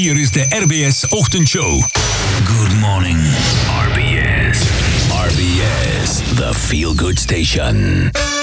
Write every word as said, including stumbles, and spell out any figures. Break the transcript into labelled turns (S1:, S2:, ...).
S1: Hier is de R B S Ochtendshow.
S2: Good morning, R B S. R B S, the feel good station.